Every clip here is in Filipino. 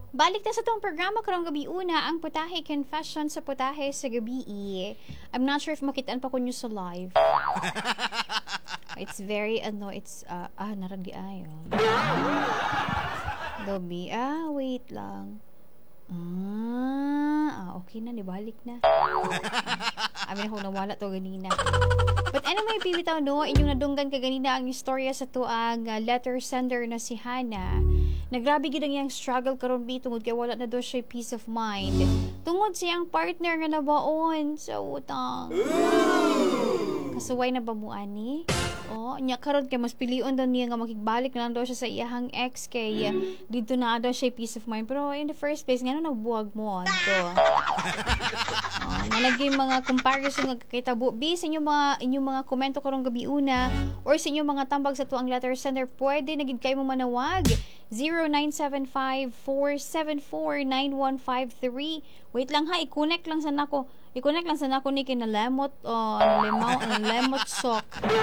Balik na sa itong programa karong gabi una, ang Putahe Confession sa Putahe sa gabi. I'm not sure if makitaan pa ko nyo sa live. It's very, naragi ayo. Dobi, wait lang. Okay na, nibalik na. Amin ako nawala to ganina. But anyway, bibitaw no, inyong nadunggan ka ganina ang istorya sa tuang letter sender na si Hana. Nagrabe gid ang iyang struggle karon bi tungod kay wala na daw siya peace of mind. Tungod siyang partner nga nabaon sa utang. Kasuway na ba mo ani? Nya karon kay mas pilion daw niya nga makigbalik na lang daw siya sa iyahang ex kay dito na daw siya peace of mind. Pero in the first place ngano nagbuwag mo adto. Nalagay mga comparison nga kakitabo bi sa inyong mga komento karong gabi una or sa inyong mga tambag sa tuang letter sender, pwede na gid kayo mo manawag 0975-474-9153. Wait lang ha, i-connect lang sa nako ni kinalemot lemot sok.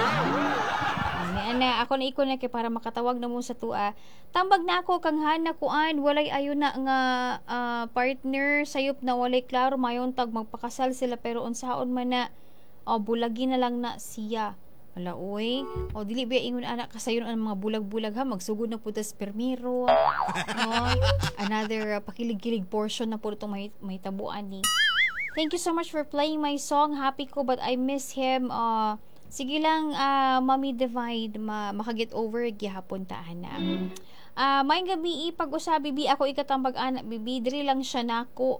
Ako na i-connect para makatawag na mo sa tua. Tambag na ako kang Hana kuan walay ayo na nga partner sayop na walay klaro mayon tag magpakasal sila pero unsaon man na bulagi na lang na siya. Wala oy. Dili ba ingon anak kasayon ang mga bulag-bulag ha magsugod na pud sa permiro. Another pakilig-kilig portion na pud itong may tabuan ni. Thank you so much for playing my song. Happy ko but I miss him. Sige lang, Mami Divide, makaget over gihapon taan na. May gabi pag-usabi bi ako ikatambag anak bibi diri lang siya nako.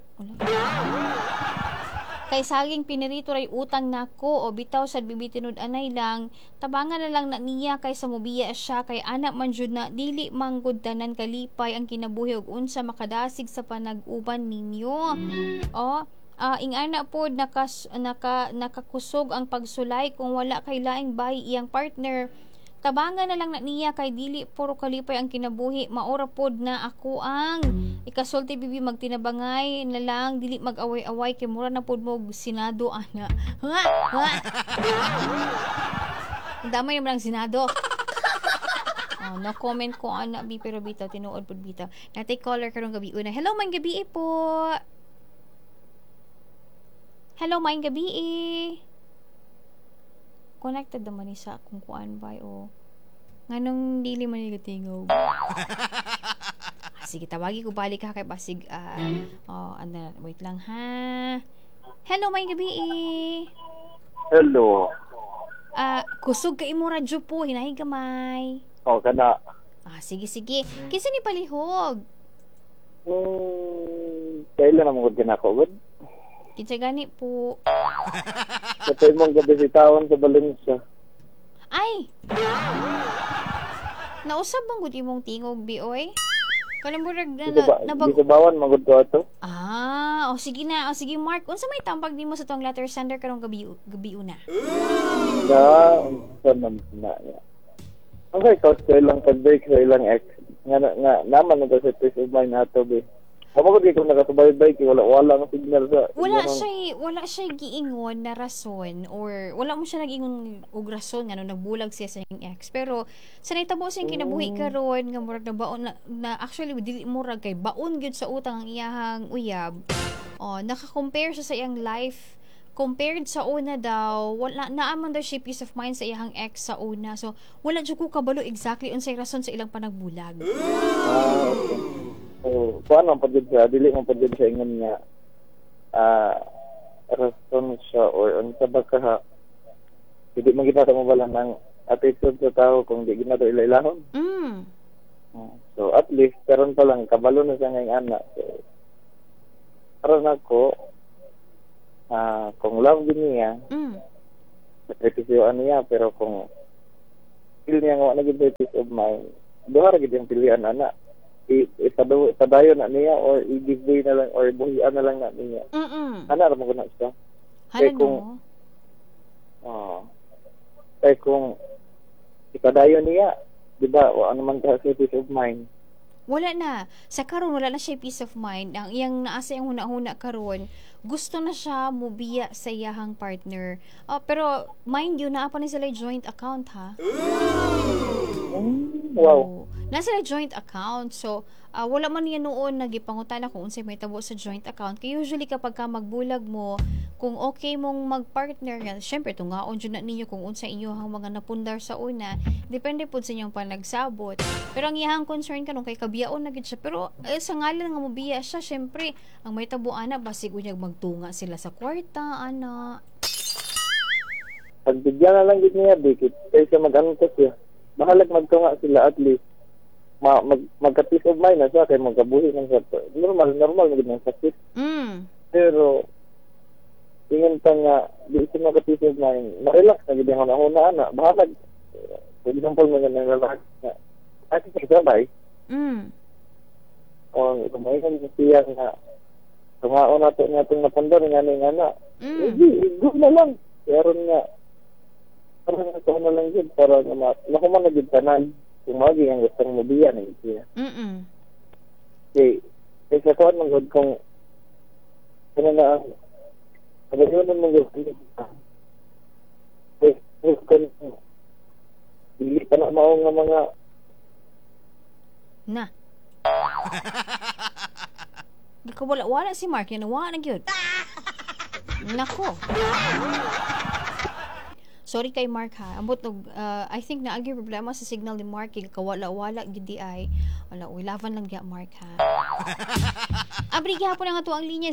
Kay saging pinirito ray utang nako o bitaw sad bibi tinud anay lang tabangan na lang na niya kay sa mobiya siya kay anak man jud na dili manggod tanan kalipay ang kinabuhi ug unsa makadasig sa panag-uban ninyo. Ingana po nakakusog ang pagsulay kung wala kay laing bahay iyang partner. Tabangan na lang na niya kay dili puro kalipay ang kinabuhi. Maora pod na ako ang ikasulti bibi magtinabangay na lang dili mag-away-away kay mura na pod mo Senado ana. Damay naman ang Senado. No comment ko ana bi pero bitaw tinuod pod bitaw. Natay caller karong gabi una. Hello man gabi po. Hello, maing gabi Connected naman ni sa kung kuan ba nganong dili man nigatingaw. Sige, tawagi ko balik ha kay basig wait lang ha. Hello, maing gabi Hello. Kusog ka imo radyo po, hinahi gamay. Kana. Sige. Kinsa ni palihog? Kailan naman ko ginako, Kinsa gani po? Kapag mong gabi si taon sa Valencia. Ay! Nausab bang gud imong tingog bioy? Kalimburag na Di bawan magud ko ato. Sige na. Sige Mark, unsa may tambag nimo sa tong letter sender karong gabi una? Unsa man na ya. Ang kay lang pag-break sa ilang ex. Nga naman na sa peace of mind ato be. Kapag ko nakasabay-bay, wala ang signal sa... Wala siya giingon na rason or wala mo siya nag-ingon og rason nga nagbulag siya sa iyang ex. Pero sa naitabo siyang kinabuhi karon nga murag na baon na actually dili murag kay baon gyud sa utang ang iyahang uyab. Naka-compare siya sa iyang life compared sa una daw, wala naaman daw siya peace of mind sa iyang ex sa una. So, wala jud ko kabalo exactly unsay rason sa ilang panagbulag. Okay. Kuan man pud siya, dili man pud siya ingon nga rason siya or unsa ba ka hindi man kita mo bala ng attitude sa tao kung di ginato ilailahon. So at least karon pa lang kabalo na siya ngayong anak. So karon ako kung love din niya sakripisyoan niya pero kung feel niya nga naging peace of mind duha ra gid yung pilihan anak. Ipadayo na niya or i-give way na lang or buhian na lang na niya. Ana ra mo guna siya. Kung ipadayo niya, di ba, ano man ka peace of mind. Wala na. Sa karon wala na siya peace of mind. Ang iyang naasa yung huna-huna karon, gusto na siya mubiya sa iyahang partner. Pero mind you, naapa ni sila joint account ha. Wow. nasa na joint account. So, wala man yan noon nagipangutana kung unsay may tabo sa joint account. Kaya usually kapag ka magbulag mo, kung okay mong mag-partner yan, syempre tungaon dyan na ninyo kung unsa inyo ang mga napundar sa una, depende po sa inyong panagsabot. Pero ang iyang concern ka nung kay kabiyaon na gid siya. Pero sa ngalan nga mobiya siya, syempre, ang may tabo ana, basig unyag magtunga sila sa kwarta, ana. Pagbigyan na lang gid niya dikit kaysa mag-antos siya. Bahalag magtunga sila at least magka-peace of mind na siya kay magkabuhi ng sa normal gid ng sakit. Pero tingin pa nga di siya magka-peace of mind, ma-relax na gid ang una ana. Bahalag for example mga relax na at sa sabay. O kumain siya nga tungaon nato nga itong napundar nga ni nga na. Good na lang. Pero nga parang ito na lang yun para nakuman na yun tanan kung magiging ang gustong mobiya na yun siya. Kaya sa kuhan mong good kung ano na ang pagkasiwanan mong good kung hindi pa na maong nga mga na di ko wala si Mark yan wala na yun. Nako. Sorry kay Mark ha. Ambot I think na agi problema sa signal ni Mark kawala-wala gidi ay. Wala lavan lang ya Mark ha. Abri gihapon ang ato ang linya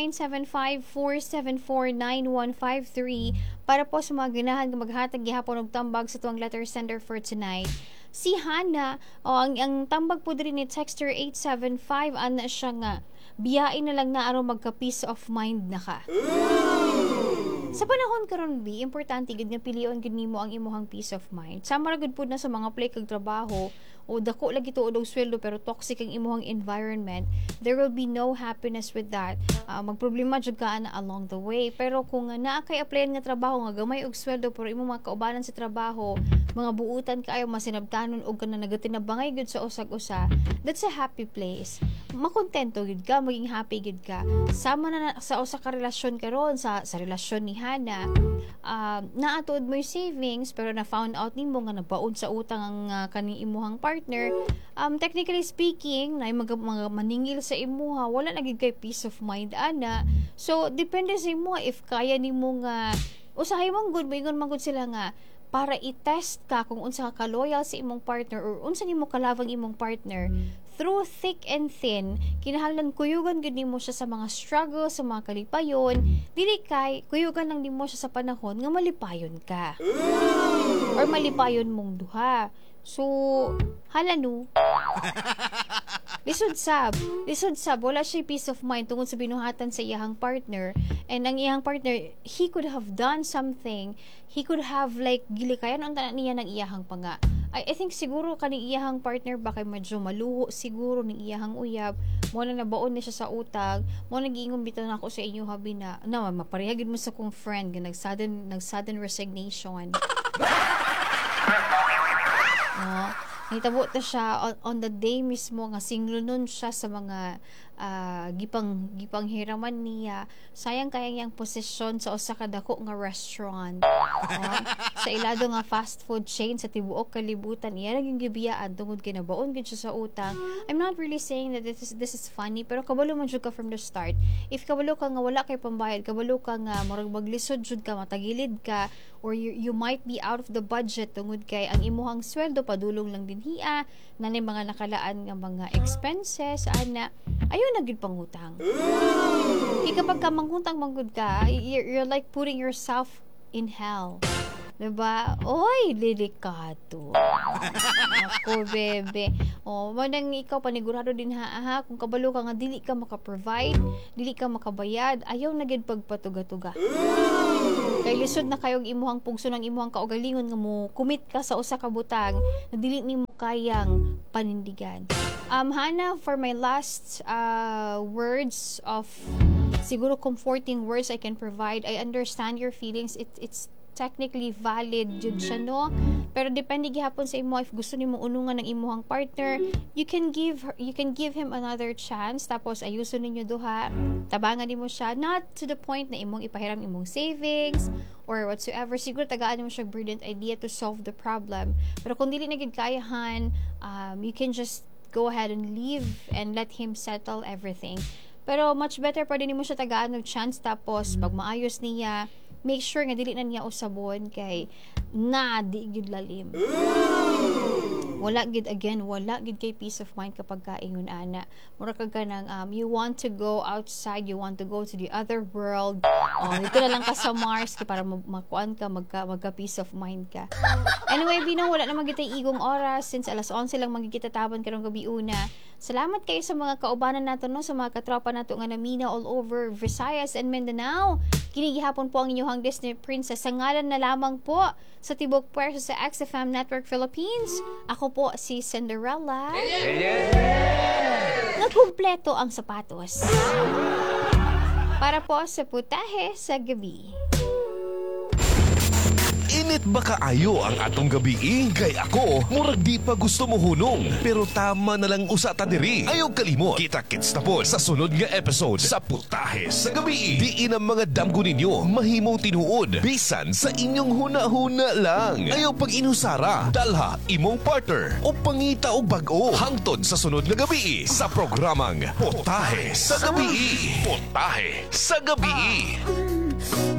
0975-474-9153 para po sa mga ganahan nga maghatag gihapon og tambag sa tuang letter sender for tonight. Si Hana, ang tambag po diri ni texter 875 ana siya nga biyain na lang na aron magka peace of mind na ka. Sa panahon karon bi, importante gid nga pilion gid nimo ang imong peace of mind. Sama ra gud pud na sa mga play kag trabaho o dako lagi tuod og sweldo pero toxic ang imong environment, there will be no happiness with that. Magproblema jud ka na along the way. Pero kung naa kay applyan nga trabaho nga gamay og sweldo pero imong mga kaubanan sa trabaho, mga buutan kaayo masinabtanon og kana nagatinabangay gud sa usag-usa, that's a happy place. Makontento gid ka, maging happy gid ka. Sama na sa usa ka relasyon karon sa relasyon ni Hana, naatuod mo yung savings pero na found out nimo nga nabaon sa utang ang kaning imuhang partner. Technically speaking, na mga maningil sa imuha, wala na gid kay peace of mind ana. So depende sa imo if kaya nimo nga usahay mong good, moingon man gud sila nga para i-test ka kung unsa ka loyal sa imong partner or unsa nimo kalabang imong partner. Through thick and thin, kinahanglan kuyugan gud nimo siya sa mga struggle, sa mga kalipayon, dili kay kuyugan lang nimo siya sa panahon nga malipayon ka. Or malipayon mong duha. So, halano. Lisod sab, wala siya peace of mind tungod sa binuhatan sa iyahang partner. And ang iyahang partner, he could have done something. He could have like gilikayan unta niya ng iyahang panga. I think siguro kaning iyahang partner ba kay medyo maluho siguro ng iyahang uyab. Mo na nabaon na siya sa utang. Mo nagiingon bitaw na ako sa inyo habi na maparehagid mo sa kong friend nga nag-sudden resignation. Nitabo ta siya on the day mismo nga singlunon siya sa mga gipang hiraman niya. Sayang kaya niyang posisyon sa usa ka dako nga restaurant. Sa ilado nga fast food chain sa tibuok kalibutan iya naging gibiyaan tungod kay nabaon gid siya sa utang. I'm not really saying that this is funny pero kabalo man jud ka from the start. If kabalo ka nga wala kay pambayad, kabalo ka nga murag maglisod jud ka, matagilid ka, or you might be out of the budget tungod kay ang imuhang sweldo padulong lang din hiya na ni mga nakalaan nga mga expenses ana ayaw na gid pangutang. Kapag ka manghutang manggod ka, you're like putting yourself in hell. Diba? Oy, delikado. Ako, bebe. Manang ikaw panigurado din ha, kung kabalo ka nga dili ka maka-provide, dili ka makabayad, ayaw na gid pagpatuga-tuga. Kay lisod na kayong imuhang pugso ng imuhang kaugalingon nga mo commit ka sa usa ka butang na dili nimo kayang panindigan. Hana, for my last words of siguro comforting words I can provide, I understand your feelings. It's technically valid jud siya, no? Pero depende gihapon sa imo if gusto nimo unungan ng imuhang partner, you can give him another chance, tapos ayuson ninyo duha, tabangan nimo siya, not to the point na imong ipahiram imong savings or whatsoever. Siguro tagaan mo siya brilliant idea to solve the problem. Pero kung dili na gid kayahan, you can just go ahead and leave and let him settle everything. Pero much better pa din mo siya tagaan ng chance, tapos pag maayos niya, make sure nga dili na niya usabon kay di gid lalim. Wala gid kay peace of mind kapag kaingon ana. Mura ka ganang you want to go outside, you want to go to the other world. Dito na lang ka sa Mars para makuan ka, magka peace of mind ka. Anyway, Binong, wala na magitay igong oras since alas 11 lang magkikita taban karong gabi una. Salamat kayo sa mga kaubanan nato, no, sa mga katropa nato nga namina all over Visayas and Mindanao. Kini gihapon po ang inyong Disney Princess sa ngalan na lamang po sa Tibok Puerto sa XFM Network Philippines. Ako po si Cinderella. Nagkumpleto ang sapatos para po sa putahe sa gabi. Init ba kaayo ang atong gabi? Kay ako, murag di pa gusto mo hunong. Pero tama na lang usa ta diri. Ayaw kalimot. Kita-kits na po sa sunod nga episode sa Putahe sa Gabi. Diin ang mga damgo ninyo mahimong tinuod. Bisan sa inyong huna-huna lang. Ayaw pag inusara, dalha imong partner o pangita o bag-o. Hangtod sa sunod nga gabi sa programang Putahe sa Gabi. Putahe sa Gabi.